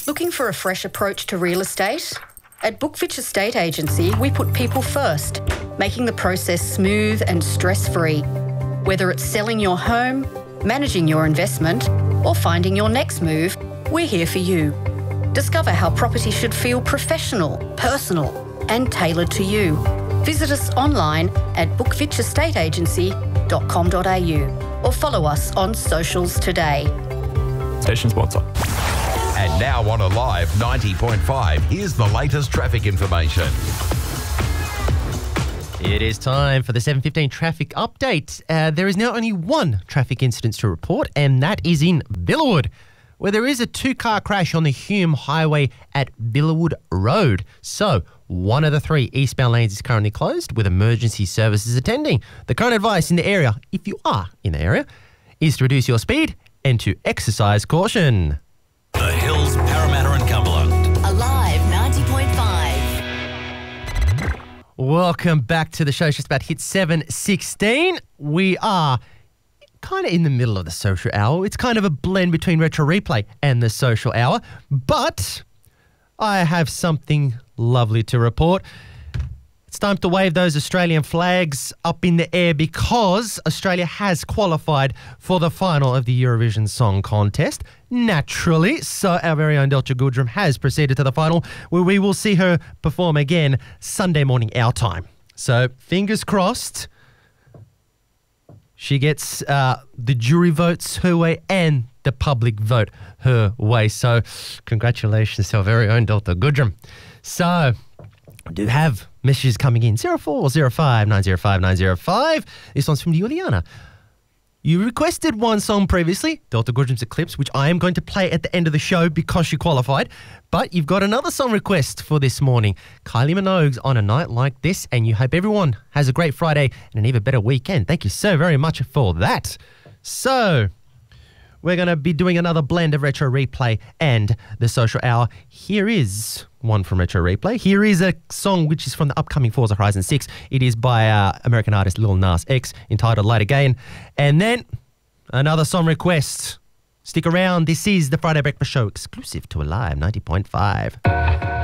Looking for a fresh approach to real estate? At Bookfitch Estate Agency, we put people first, making the process smooth and stress-free. Whether it's selling your home, managing your investment, or finding your next move, we're here for you. Discover how property should feel professional, personal, and tailored to you. Visit us online at bookfitchestateagency.com.au or follow us on socials today. Station sponsor. And now on Alive 90.5, here's the latest traffic information. It is time for the 7:15 traffic update. There is now only one traffic incident to report, and that is in Villawood, where there is a two-car crash on the Hume Highway at Villawood Road. So, one of the three eastbound lanes is currently closed, with emergency services attending. The current advice in the area, if you are in the area, is to reduce your speed and to exercise caution. The Hills, Parramatta and Cumberland. Alive 90.5. Welcome back to the show. It's just about hit 7:16. We are kind of in the middle of the social hour. It's kind of a blend between Retro Replay and the social hour. But I have something lovely to report. It's time to wave those Australian flags up in the air because Australia has qualified for the final of the Eurovision Song Contest. Naturally, so our very own Delta Goodrum has proceeded to the final, where we will see her perform again Sunday morning our time. So fingers crossed she gets the jury votes her way and the public vote her way. So congratulations to our very own Delta Goodrum. So I do have messages coming in. 0405 905 905. This one's from Juliana. You requested one song previously, Delta Goodrum's Eclipse, which I am going to play at the end of the show because she qualified. But you've got another song request for this morning. Kylie Minogue's On a Night Like This, and you hope everyone has a great Friday and an even better weekend. Thank you so very much for that. So, we're going to be doing another blend of Retro Replay and the Social Hour. Here is one from Retro Replay. Here is a song which is from the upcoming Forza Horizon 6. It is by American artist Lil Nas X, entitled Light Again. And then another song request. Stick around. This is the Friday Breakfast Show, exclusive to Alive 90.5.